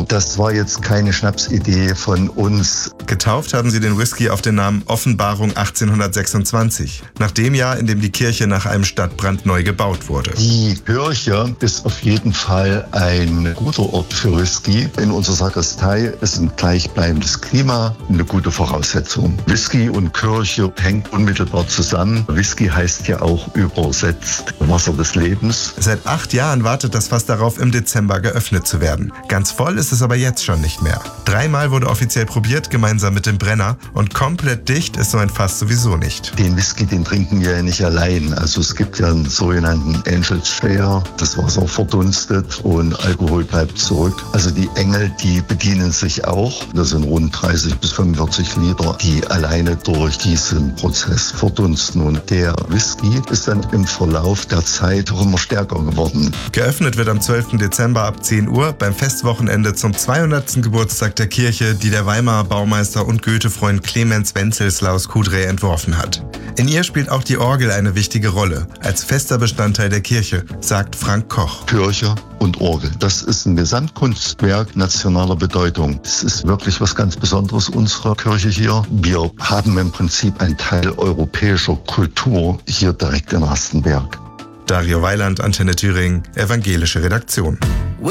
Das war jetzt keine Schnapsidee von uns. Getauft haben sie den Whisky auf den Namen Offenbarung 1826, nach dem Jahr, in dem die Kirche nach einem Stadtbrand neu gebaut wurde. Die Kirche ist auf jeden Fall ein guter Ort für Whisky. In unserer Sakristei ist ein gleichbleibendes Klima, eine gute Voraussetzung. Whisky und Kirche hängt unmittelbar zusammen. Whisky heißt ja auch übersetzt Wasser des Lebens. Seit 8 Jahren wartet das Fass darauf, im Dezember geöffnet zu werden. Ganz voll ist es aber jetzt schon nicht mehr. 3-mal wurde offiziell probiert, gemeinsam mit dem Brenner. Und komplett dicht ist so ein Fass sowieso nicht. Den Whisky, den trinken wir ja nicht allein. Also es gibt ja einen sogenannten Angel Share. Das Wasser verdunstet und Alkohol bleibt zurück. Also die Engel, die bedienen sich auch. Das sind rund 30 bis 45 Liter, die alleine durch diesen Prozess verdunsten. Und der Whisky ist dann im Verlauf der Zeit auch immer stärker geworden. Geöffnet wird am 12. Dezember ab 10 Uhr beim Festwochenende zum 200. Geburtstag der Kirche, die der Weimarer Baumeister und Goethe-Freund Clemens Wenzelslaus Kudrä entworfen hat. In ihr spielt auch die Orgel eine wichtige Rolle, als fester Bestandteil der Kirche, sagt Frank Koch. Kirche und Orgel, das ist ein Gesamtkunstwerk nationaler Bedeutung. Es ist wirklich was ganz Besonderes unserer Kirche hier. Wir haben im Prinzip einen Teil europäischer Kultur hier direkt in Rastenberg. Dario Weiland, Antenne Thüringen, evangelische Redaktion.